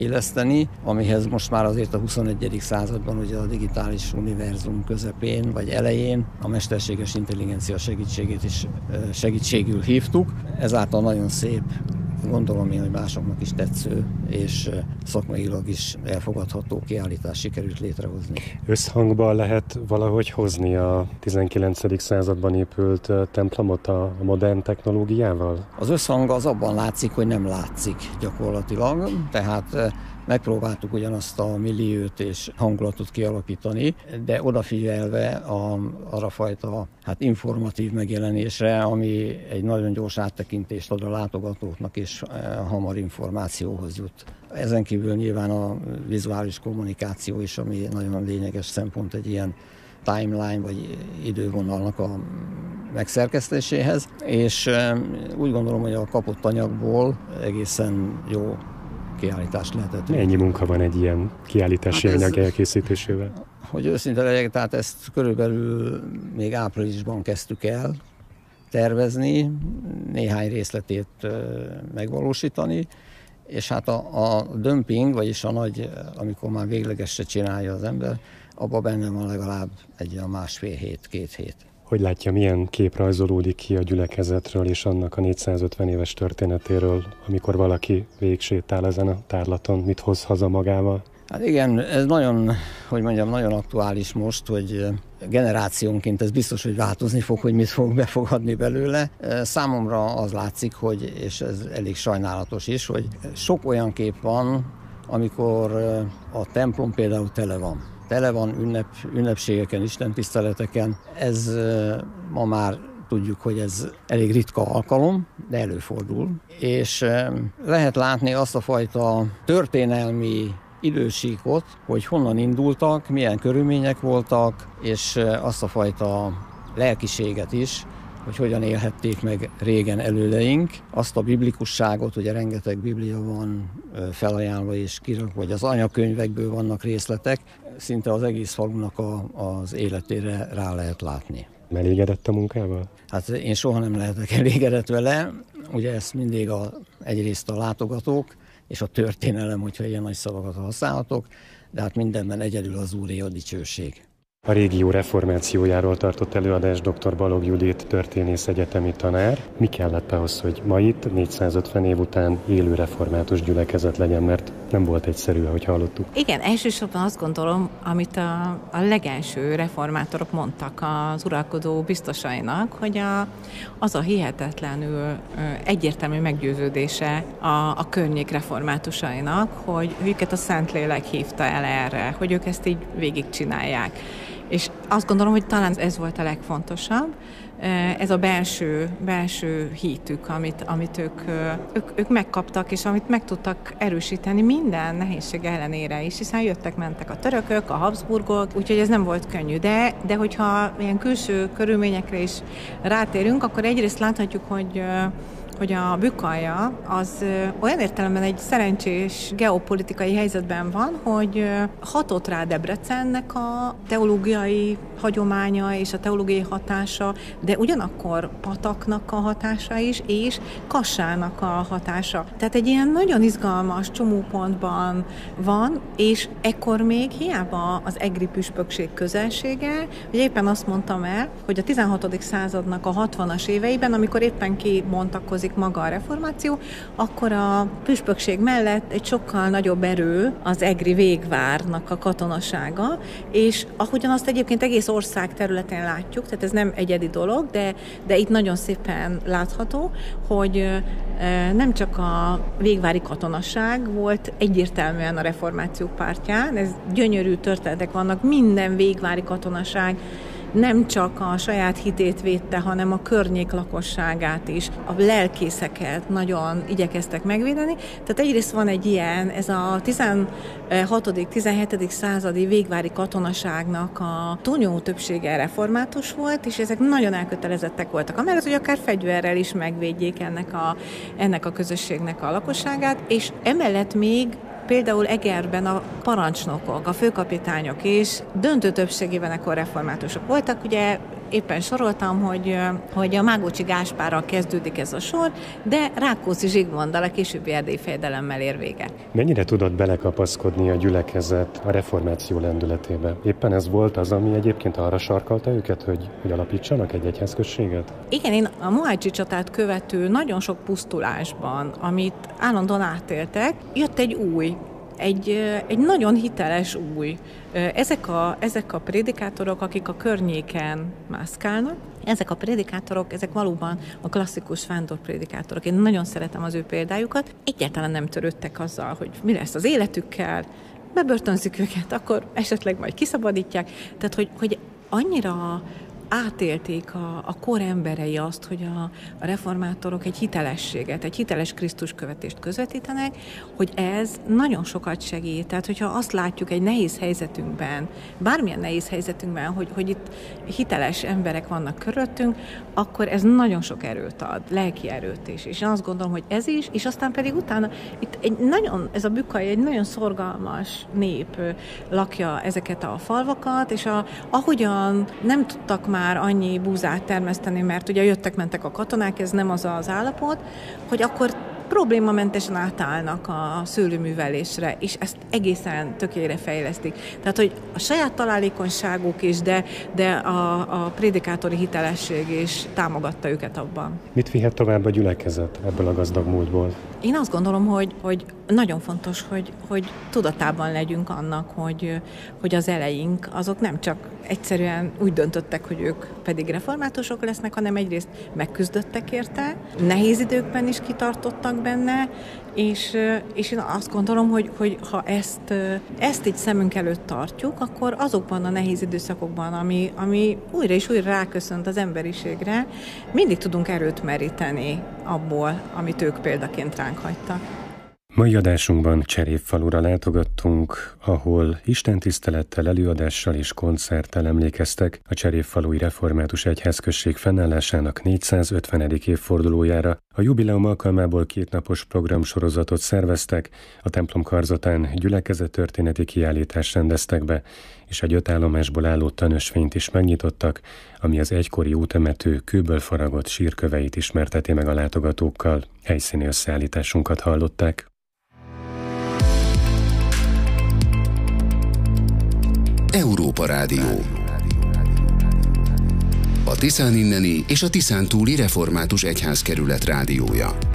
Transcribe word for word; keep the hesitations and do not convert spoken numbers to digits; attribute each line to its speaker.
Speaker 1: illeszteni, amihez most már azért a huszonegyedik században, ugye a digitális univerzum közepén vagy elején a mesterséges intelligencia segítségét is segítségül hívtuk. Ezáltal nagyon szép, gondolom én, hogy másoknak is tetsző és szakmailag is elfogadható kiállítást sikerült létrehozni.
Speaker 2: Összhangba lehet valahogy hozni a tizenkilencedik században épült templomot a modern technológiával?
Speaker 1: Az összhang az abban látszik, hogy nem látszik gyakorlatilag, tehát megpróbáltuk ugyanazt a milliót és hangulatot kialakítani, de odafigyelve a, arra fajta hát informatív megjelenésre, ami egy nagyon gyors áttekintést ad a látogatóknak, és hamar információhoz jut. Ezen kívül nyilván a vizuális kommunikáció is, ami nagyon lényeges szempont egy ilyen timeline vagy idővonalnak a megszerkesztéséhez, és úgy gondolom, hogy a kapott anyagból egészen jó kiállítást lehetett.
Speaker 2: Mennyi munka van egy ilyen kiállítási hát anyag elkészítésével?
Speaker 1: Hogy őszinte legyek, tehát ezt körülbelül még áprilisban kezdtük el tervezni, néhány részletét megvalósítani, és hát a, a dömping, vagyis a nagy, amikor már véglegesre csinálja az ember, abban benne van legalább egy a másfél hét, két hét.
Speaker 2: Hogy látja, milyen kép rajzolódik ki a gyülekezetről és annak a négyszázötven éves történetéről, amikor valaki végigsétál ezen a tárlaton, mit hoz haza magával?
Speaker 1: Hát igen, ez nagyon, hogy mondjam, nagyon aktuális most, hogy generációnként ez biztos, hogy változni fog, hogy mit fog befogadni belőle. Számomra az látszik, hogy, és ez elég sajnálatos is, hogy sok olyan kép van, amikor a templom például tele van. Tele van ünnep, ünnepségeken, istentiszteleteken. Ez ma már tudjuk, hogy ez elég ritka alkalom, de előfordul. És lehet látni azt a fajta történelmi idősíkot, hogy honnan indultak, milyen körülmények voltak, és azt a fajta lelkiséget is, hogy hogyan élhették meg régen elődeink. Azt a biblikusságot, ugye rengeteg biblia van felajánlva és kirakva, vagy az anyakönyvekből vannak részletek, szinte az egész falunak a, az életére rá lehet látni.
Speaker 2: Elégedett a munkával?
Speaker 1: Hát én soha nem lehetek elégedett vele, ugye ezt mindig a, egyrészt a látogatók, és a történelem, hogyha ilyen nagy szavakat használhatok, de hát mindenben egyedül az Úré a dicsőség.
Speaker 2: A régió reformációjáról tartott előadás dr. Balogh Judit, történész, egyetemi tanár. Mi kellett ahhoz, hogy ma itt négyszázötven év után élő református gyülekezet legyen, mert nem volt egyszerű, ahogy hallottuk.
Speaker 3: Igen, elsősorban azt gondolom, amit a, a legelső reformátorok mondtak az uralkodó biztosainak, hogy a, az a hihetetlenül egyértelmű meggyőződése a, a környék reformátusainak, hogy őket a Szentlélek hívta el erre, hogy ők ezt így végigcsinálják. És azt gondolom, hogy talán ez volt a legfontosabb, ez a belső, belső hitük, amit, amit ők, ők, ők megkaptak, és amit meg tudtak erősíteni minden nehézség ellenére is, hiszen jöttek-mentek a törökök, a Habsburgok, úgyhogy ez nem volt könnyű. De, de hogyha ilyen külső körülményekre is rátérünk, akkor egyrészt láthatjuk, hogy hogy a Bükkalja az olyan értelemben egy szerencsés geopolitikai helyzetben van, hogy hatott rá Debrecennek a teológiai hagyománya és a teológiai hatása, de ugyanakkor Pataknak a hatása is, és Kassának a hatása. Tehát egy ilyen nagyon izgalmas csomópontban van, és ekkor még hiába az egri püspökség közelsége, hogy éppen azt mondtam el, hogy a tizenhatodik századnak a hatvanas éveiben, amikor éppen kibontakozik maga a reformáció, akkor a püspökség mellett egy sokkal nagyobb erő az egri végvárnak a katonasága, és ahogyan azt egyébként egész ország területén látjuk, tehát ez nem egyedi dolog, de, de itt nagyon szépen látható, hogy nem csak a végvári katonaság volt egyértelműen a reformáció pártján, ez gyönyörű történetek vannak, minden végvári katonaság nem csak a saját hitét védte, hanem a környék lakosságát is, a lelkészeket nagyon igyekeztek megvédeni. Tehát egyrészt van egy ilyen, ez a tizenhatodik tizenhetedik századi végvári katonaságnak a túlnyomó többsége református volt, és ezek nagyon elkötelezettek voltak. Amellett, hogy akár fegyverrel is megvédjék ennek a, ennek a közösségnek a lakosságát, és emellett még például Egerben a parancsnokok, a főkapitányok is döntő többségében ekkor reformátusok voltak, ugye éppen soroltam, hogy, hogy a Mágócsi Gáspárral kezdődik ez a sor, de Rákóczi Zsigmonddal, a későbbi erdélyi fejedelemmel ér vége.
Speaker 2: Mennyire tudott belekapaszkodni a gyülekezet a reformáció lendületébe? Éppen ez volt az, ami egyébként arra sarkalta őket, hogy, hogy alapítsanak egy egyházközséget?
Speaker 3: Igen, én a Mohácsi csatát követő nagyon sok pusztulásban, amit állandóan átéltek, jött egy új, egy, egy nagyon hiteles új. Ezek a, ezek a prédikátorok, akik a környéken mászkálnak, ezek a prédikátorok, ezek valóban a klasszikus vándorprédikátorok. Én nagyon szeretem az ő példájukat. Egyáltalán nem törődtek azzal, hogy mi lesz az életükkel, bebörtönzik őket, akkor esetleg majd kiszabadítják. Tehát, hogy, hogy annyira átélték a, a kor emberei azt, hogy a, a reformátorok egy hitelességet, egy hiteles Krisztus követést közvetítenek, hogy ez nagyon sokat segít. Tehát, hogyha azt látjuk egy nehéz helyzetünkben, bármilyen nehéz helyzetünkben, hogy, hogy itt hiteles emberek vannak körülöttünk, akkor ez nagyon sok erőt ad, lelki erőt is. És én azt gondolom, hogy ez is, és aztán pedig utána itt egy nagyon, ez a Bükkay egy nagyon szorgalmas nép lakja ezeket a falvakat, és a, ahogyan nem tudtak már már annyi búzát termeszteni, mert ugye jöttek-mentek a katonák, ez nem az az állapot, hogy akkor problémamentesen átállnak a szőlőművelésre, és ezt egészen tökére fejlesztik. Tehát, hogy a saját találékonyságuk is, de, de a, a prédikátori hitelesség is támogatta őket abban.
Speaker 2: Mit vihet tovább a gyülekezet ebből a gazdag múltból?
Speaker 3: Én azt gondolom, hogy, hogy nagyon fontos, hogy, hogy tudatában legyünk annak, hogy, hogy az eleink azok nem csak egyszerűen úgy döntöttek, hogy ők pedig reformátusok lesznek, hanem egyrészt megküzdöttek érte, nehéz időkben is kitartottak benne, és, és én azt gondolom, hogy, hogy ha ezt, ezt így szemünk előtt tartjuk, akkor azokban a nehéz időszakokban, ami, ami újra és újra ráköszönt az emberiségre, mindig tudunk erőt meríteni abból, amit ők példaként ránk hagytak.
Speaker 2: Mai adásunkban Cserépfalura látogattunk, ahol istentisztelettel, előadással és koncerttel emlékeztek a Cserépfalui Református Egyházközség fennállásának négyszázötvenedik évfordulójára. A jubileum alkalmából kétnapos programsorozatot szerveztek, a templom karzatán gyülekezettörténeti kiállítást rendeztek be, és egy öt állomásból álló tanösvényt is megnyitottak, ami az egykori útemető kőből faragott sírköveit ismerteti meg a látogatókkal. Helyszíni összeállításunkat hallották.
Speaker 4: Európa Rádió. A Tiszán inneni és a Tiszán túli református egyházkerület rádiója.